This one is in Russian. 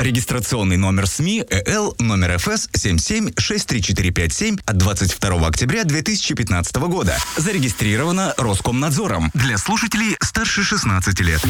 Регистрационный номер СМИ ЭЛ номер ФС 77-63457 от 22 октября 2015 года. Зарегистрировано Роскомнадзором. Для слушателей старше 16 лет.